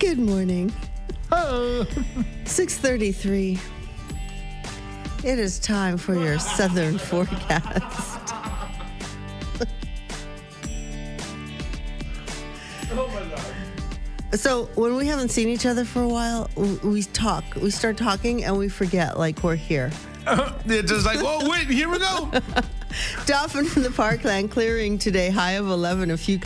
Good morning. Oh. 6:33. It is time for your southern forecast. Oh my God. So when we haven't seen each other for a while, we talk. We start talking and we forget like we're here. It's just like, oh, wait, here we go. Dolphin from the Parkland clearing today, high of 11, a few